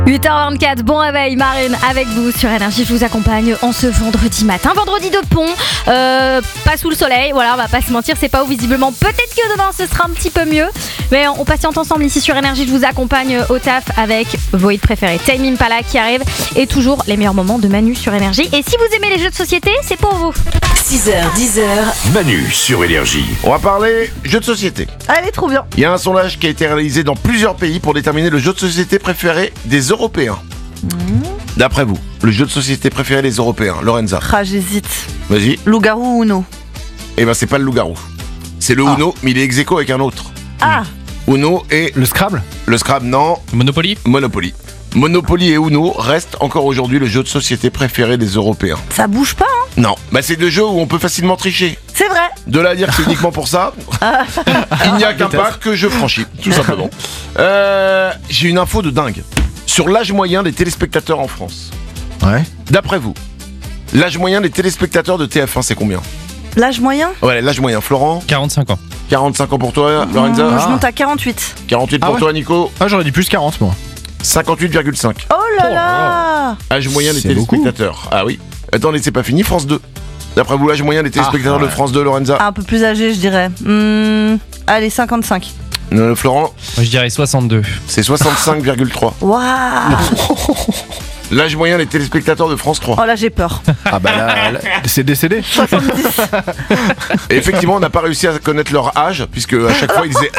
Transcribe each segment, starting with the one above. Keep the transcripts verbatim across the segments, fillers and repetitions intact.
huit heures vingt-quatre, bon réveil Marine avec vous sur Énergie, je vous accompagne en ce vendredi matin, vendredi de pont, euh, pas sous le soleil, voilà on va pas se mentir, c'est pas où visiblement, peut-être que demain ce sera un petit peu mieux, mais on patiente ensemble ici sur Énergie, je vous accompagne au taf avec vos hits préférés, Tame Impala qui arrive et toujours les meilleurs moments de Manu sur Énergie, et si vous aimez les jeux de société, c'est pour vous. six heures, dix heures. Manu sur Énergie. On va parler jeux de société. Allez, trop bien. Il y a un sondage qui a été réalisé dans plusieurs pays pour déterminer le jeu de société préféré des Européens. Mmh. D'après vous, le jeu de société préféré des Européens, Lorenza? Ah, j'hésite. Vas-y. Loup-garou ou Uno? Eh ben, c'est pas le loup-garou. C'est le ah. Uno, mais il est ex-aequo avec un autre. Ah. Uno et... Le Scrabble? Le Scrabble, non. Monopoly? Monopoly. Monopoly et Uno restent encore aujourd'hui le jeu de société préféré des Européens. Ça bouge pas, hein? Non, bah c'est deux jeux où on peut facilement tricher. C'est vrai. De là à dire que c'est uniquement pour ça, il n'y a qu'un pas que je franchis, tout simplement. Euh, j'ai une info de dingue sur l'âge moyen des téléspectateurs en France. Ouais. D'après vous, l'âge moyen des téléspectateurs de T F un, c'est combien? L'âge moyen? Ouais, l'âge moyen, Florent? quarante-cinq ans. quarante-cinq ans pour toi, Lorenza? Mmh, ah. Je monte à quarante-huit. quarante-huit ah pour ouais. toi, Nico? Ah, j'aurais dit plus quarante, moi. cinquante-huit virgule cinq. Oh là là. Âge moyen des C'est téléspectateurs. beaucoup. Ah oui. Attendez, c'est pas fini, France deux. D'après vous, l'âge moyen des téléspectateurs ah, ouais. de France deux, Lorenza? Un peu plus âgé, je dirais. Mmh, allez, cinquante-cinq. Euh, Florent? Moi, je dirais soixante-deux. C'est soixante-cinq virgule trois. Waouh. L'âge moyen des téléspectateurs de France trois. Oh là, j'ai peur. Ah bah là, là c'est décédé. soixante-dix. Et effectivement, on n'a pas réussi à connaître leur âge, puisque à chaque fois, ils disaient...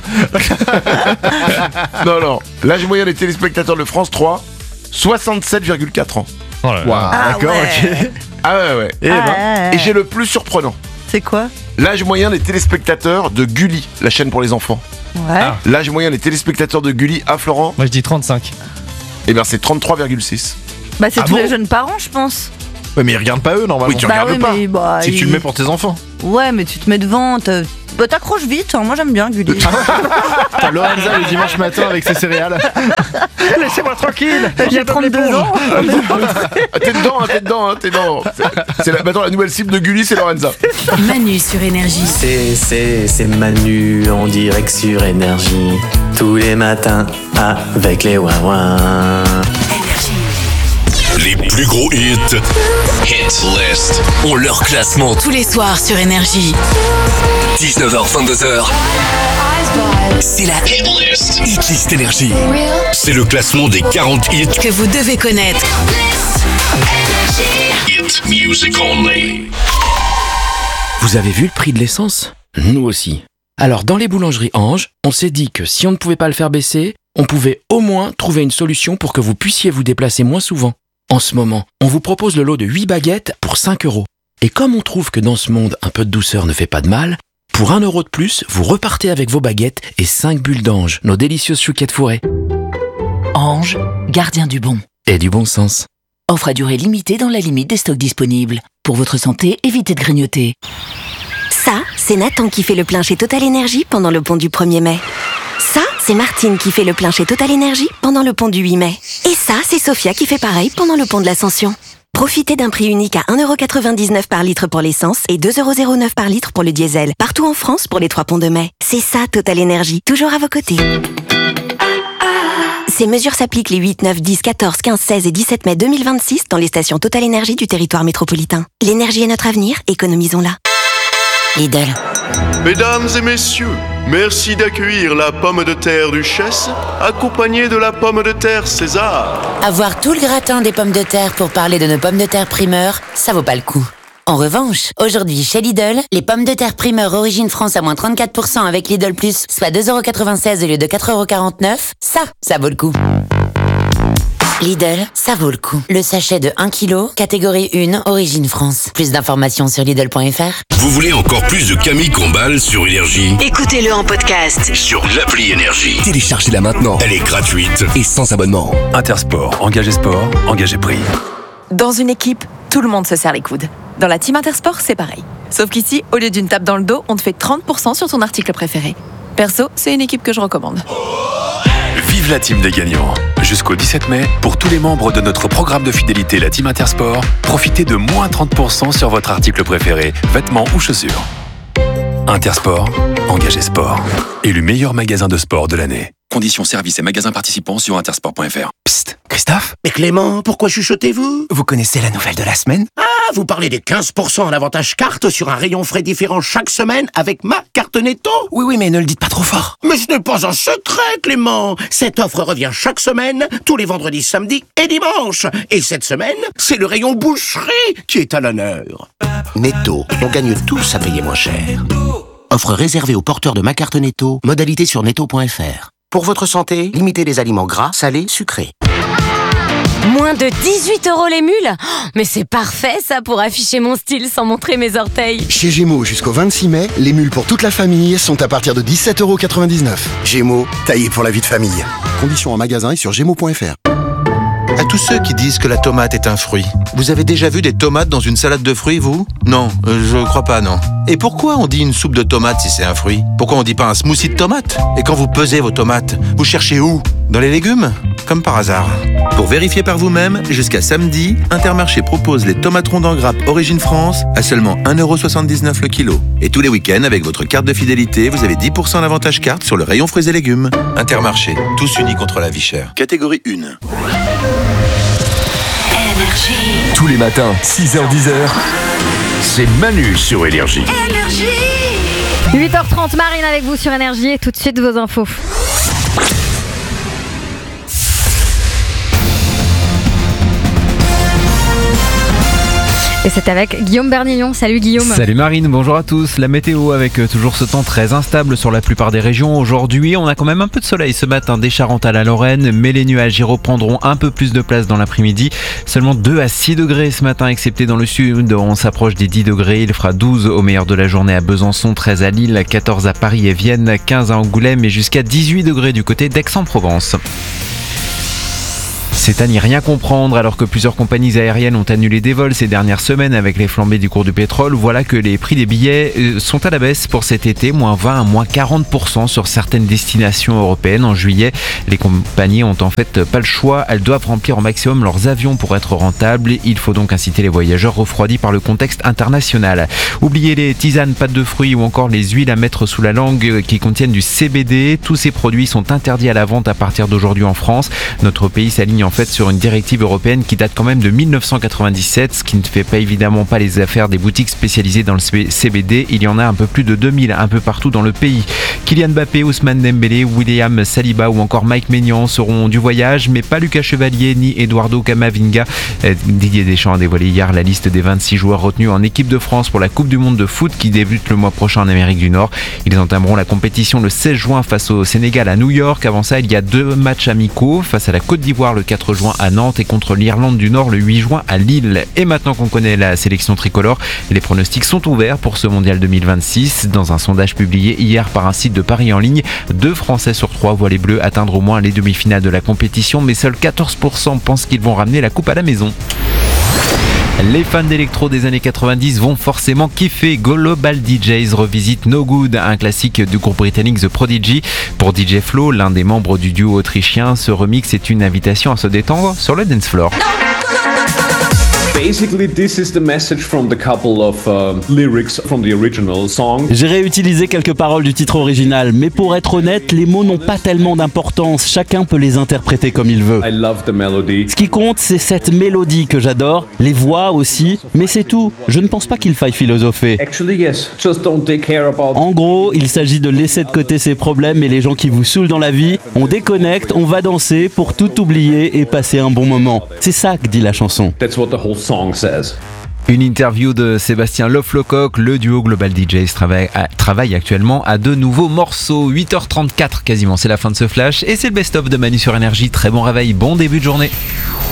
non, non. L'âge moyen des téléspectateurs de France trois, soixante-sept virgule quatre ans. Oh là là. Wow. Ah, D'accord, ouais. ok. Ah ouais, ouais. Et, Ah, ben, ouais. Et j'ai le plus surprenant. C'est quoi? L'âge moyen des téléspectateurs de Gulli, la chaîne pour les enfants. Ouais. Ah. L'âge moyen des téléspectateurs de Gulli à Florent, moi je dis trente-cinq. eh bien c'est trente-trois virgule six. Bah, c'est Ah tous bon les jeunes parents, je pense. Ouais, mais ils regardent pas eux normalement. Oui, tu Bah regardes oui, pas. mais bah, Si il- tu le mets pour tes enfants. Ouais, mais tu te mets devant, te- bah, t'accroches vite, hein. Moi j'aime bien Gulli. T'as Lorenza le dimanche matin avec ses céréales. Laissez-moi tranquille. J'ai trente-deux ans. Ah, t'es dedans, hein, t'es dedans, hein, t'es dedans. C'est, c'est la, maintenant la nouvelle cible de Gulli, c'est Lorenza. Manu sur Énergie. C'est, c'est, c'est Manu en direct sur Énergie. Tous les matins avec les Wawa. Les plus gros hits. Hit List. On leur classement Tous les soirs sur Énergie. dix-neuf heures vingt-deux heures. C'est la Hit List. Hit List Énergie. C'est le classement des quarante hits Que vous devez connaître. Hit Music Only. Vous avez vu le prix de l'essence? Nous aussi. Alors dans les boulangeries Ange, on s'est dit que si on ne pouvait pas le faire baisser, on pouvait au moins trouver une solution pour que vous puissiez vous déplacer moins souvent. En ce moment, on vous propose le lot de huit baguettes pour cinq euros. Et comme on trouve que dans ce monde, un peu de douceur ne fait pas de mal, pour un euro de plus, vous repartez avec vos baguettes et cinq bulles d'Ange, nos délicieuses chouquettes fourrées. Ange, gardien du bon. Et du bon sens. Offre à durée limitée dans la limite des stocks disponibles. Pour votre santé, évitez de grignoter. Ça, c'est Nathan qui fait le plein chez Total Énergie pendant le pont du premier mai. Ça, c'est Martine qui fait le plein chez Total Énergie pendant le pont du huit mai. Et ça, c'est Sophia qui fait pareil pendant le pont de l'Ascension. Profitez d'un prix unique à un euro quatre-vingt-dix-neuf par litre pour l'essence et deux euros zéro neuf par litre pour le diesel. Partout en France pour les trois ponts de mai. C'est ça, Total Énergie. Toujours à vos côtés. Ces mesures s'appliquent les huit, neuf, dix, quatorze, quinze, seize et dix-sept mai deux mille vingt-six dans les stations Total Énergie du territoire métropolitain. L'énergie est notre avenir, économisons-la. Lidl. Mesdames et messieurs, merci d'accueillir la pomme de terre Duchesse, accompagnée de la pomme de terre César. Avoir tout le gratin des pommes de terre pour parler de nos pommes de terre primeur, ça vaut pas le coup. En revanche, aujourd'hui chez Lidl, les pommes de terre primeur origine France à moins trente-quatre pour cent avec Lidl Plus, soit deux euros quatre-vingt-seize au lieu de quatre euros quarante-neuf, ça, ça vaut le coup. Lidl, ça vaut le coup. Le sachet de un kilo, catégorie un, origine France. Plus d'informations sur Lidl point F R. Vous voulez encore plus de Camille Combal sur Énergie? Écoutez-le en podcast. Sur l'appli Énergie. Téléchargez-la maintenant. Elle est gratuite et sans abonnement. Intersport, engagé sport, engagé prix. Dans une équipe, tout le monde se serre les coudes. Dans la team Intersport, c'est pareil. Sauf qu'ici, au lieu d'une tape dans le dos, on te fait trente pour cent sur ton article préféré. Perso, c'est une équipe que je recommande. Vive la team des gagnants. Jusqu'au dix-sept mai, pour tous les membres de notre programme de fidélité, la team Intersport, profitez de moins trente pour cent sur votre article préféré, vêtements ou chaussures. Intersport, engagé sport. Élu meilleur magasin de sport de l'année. Conditions services et magasins participants sur intersport point f r. Psst, Christophe? Mais Clément, pourquoi chuchotez-vous? Vous connaissez la nouvelle de la semaine? Ah, vous parlez des quinze pour cent en avantage carte sur un rayon frais différent chaque semaine avec ma carte Netto? Oui, oui, mais ne le dites pas trop fort. Mais ce n'est pas un secret, Clément. Cette offre revient chaque semaine, tous les vendredis, samedis et dimanches. Et cette semaine, c'est le rayon boucherie qui est à l'honneur. Netto, on gagne tous à payer moins cher. Offre réservée aux porteurs de ma carte Netto, modalité sur netto point f r. Pour votre santé, limitez les aliments gras, salés, sucrés. Moins de dix-huit euros les mules? Oh, mais c'est parfait ça pour afficher mon style sans montrer mes orteils. Chez Gémeaux, jusqu'au vingt-six mai, les mules pour toute la famille sont à partir de dix-sept euros quatre-vingt-dix-neuf. Gémeaux, taillé pour la vie de famille. Conditions en magasin et sur gémeaux point f r. À tous ceux qui disent que la tomate est un fruit, vous avez déjà vu des tomates dans une salade de fruits, vous? Non, euh, je crois pas, non. Et pourquoi on dit une soupe de tomates si c'est un fruit? Pourquoi on dit pas un smoothie de tomates? Et quand vous pesez vos tomates, vous cherchez où? Dans les légumes? Comme par hasard. Pour vérifier par vous-même, jusqu'à samedi, Intermarché propose les tomates rondes en grappe Origine France à seulement un euro soixante-dix-neuf le kilo. Et tous les week-ends, avec votre carte de fidélité, vous avez dix pour cent d'avantage carte sur le rayon fruits et légumes. Intermarché, tous unis contre la vie chère. Catégorie un. Tous les matins, six heures dix heures, c'est Manu sur Énergie. huit heures trente, Marine avec vous sur Énergie et tout de suite vos infos. Et c'est avec Guillaume Bernillon. Salut Guillaume. Salut Marine, bonjour à tous. La météo avec toujours ce temps très instable sur la plupart des régions. Aujourd'hui, on a quand même un peu de soleil ce matin des Charentes à la Lorraine, mais les nuages y reprendront un peu plus de place dans l'après-midi. Seulement deux à six degrés ce matin, excepté dans le sud. On s'approche des dix degrés. Il fera douze au meilleur de la journée à Besançon, treize à Lille, quatorze à Paris et Vienne, quinze à Angoulême et jusqu'à dix-huit degrés du côté d'Aix-en-Provence. C'est à n'y rien comprendre alors que plusieurs compagnies aériennes ont annulé des vols ces dernières semaines avec les flambées du cours du pétrole. Voilà que les prix des billets sont à la baisse pour cet été, moins vingt à moins quarante pour cent sur certaines destinations européennes en juillet. Les compagnies ont en fait pas le choix, elles doivent remplir au maximum leurs avions pour être rentables. Il faut donc inciter les voyageurs refroidis par le contexte international. Oubliez les tisanes, pâtes de fruits ou encore les huiles à mettre sous la langue qui contiennent du C B D. Tous ces produits sont interdits à la vente à partir d'aujourd'hui en France. Notre pays s'aligne en fait sur une directive européenne qui date quand même de mille neuf cent quatre-vingt-dix-sept, ce qui ne fait pas évidemment pas les affaires des boutiques spécialisées dans le C B D. Il y en a un peu plus de deux mille un peu partout dans le pays. Kylian Mbappé, Ousmane Dembélé, William Saliba ou encore Mike Maignan seront du voyage, mais pas Lucas Chevalier ni Eduardo Camavinga. Didier Deschamps a dévoilé hier la liste des vingt-six joueurs retenus en équipe de France pour la Coupe du Monde de foot qui débute le mois prochain en Amérique du Nord. Ils entameront la compétition le seize juin face au Sénégal à New York. Avant ça, il y a deux matchs amicaux face à la Côte d'Ivoire le quatre juin à Nantes et contre l'Irlande du Nord le huit juin à Lille. Et maintenant qu'on connaît la sélection tricolore, les pronostics sont ouverts pour ce mondial deux mille vingt-six. Dans un sondage publié hier par un site de paris en ligne, deux Français sur trois voient les Bleus atteindre au moins les demi-finales de la compétition, mais seuls quatorze pour cent pensent qu'ils vont ramener la coupe à la maison. Les fans d'électro des années quatre-vingt-dix vont forcément kiffer. Global D Js revisite No Good, un classique du groupe britannique The Prodigy. Pour D J Flo, l'un des membres du duo autrichien, ce remix est une invitation à se détendre sur le dance floor. Basically, this is the message from the couple of uh, lyrics from the original song. J'ai réutilisé quelques paroles du titre original, mais pour être honnête, les mots n'ont pas tellement d'importance. Chacun peut les interpréter comme il veut. I love the melody. Ce qui compte, c'est cette mélodie que j'adore, les voix aussi, mais c'est tout. Je ne pense pas qu'il faille philosopher. Actually, yes. Just don't take care about... En gros, il s'agit de laisser de côté ses problèmes et les gens qui vous saoulent dans la vie. On déconnecte, on va danser pour tout oublier et passer un bon moment. C'est ça que dit la chanson. That's what the whole song says. Une interview de Sébastien Loflocock, le duo Global D Js travaille, à, travaille actuellement à de nouveaux morceaux. huit heures trente-quatre quasiment, c'est la fin de ce flash et c'est le best-of de Manu sur Énergie. Très bon réveil, bon début de journée.